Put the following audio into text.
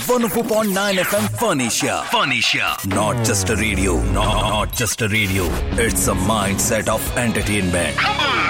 104.9 FM Furnisher. Not just a radio, not just a radio. It's a mindset of entertainment.